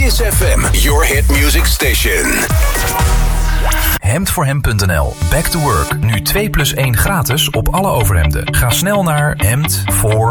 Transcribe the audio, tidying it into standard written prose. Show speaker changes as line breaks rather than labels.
Kiss FM, your hit music station.
Hemdvoorhem.nl. Back to work. Nu 2+1 gratis op alle overhemden. Ga snel naar hemdvoorhem.nl.